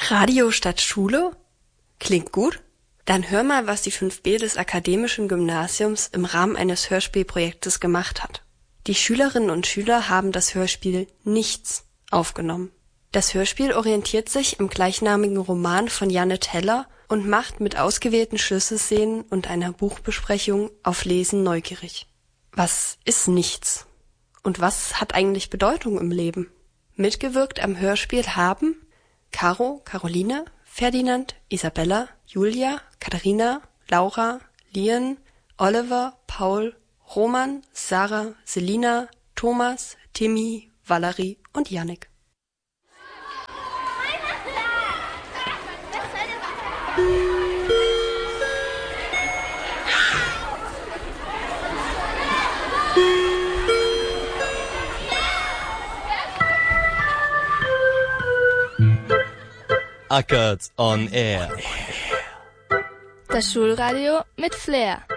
Radio statt Schule? Klingt gut? Dann hör mal, was die 5b des Akademischen Gymnasiums im Rahmen eines Hörspielprojektes gemacht hat. Die Schülerinnen und Schüler haben das Hörspiel Nichts aufgenommen. Das Hörspiel orientiert sich im gleichnamigen Roman von Janet Heller und macht mit ausgewählten Schlüsselszenen und einer Buchbesprechung auf Lesen neugierig. Was ist Nichts? Und was hat eigentlich Bedeutung im Leben? Mitgewirkt am Hörspiel haben Caro, Caroline, Ferdinand, Isabella, Julia, Katharina, Laura, Lian, Oliver, Paul, Roman, Sarah, Selina, Thomas, Timmy, Valerie und Jannik. Ackert on Air. Das Schulradio mit Flair.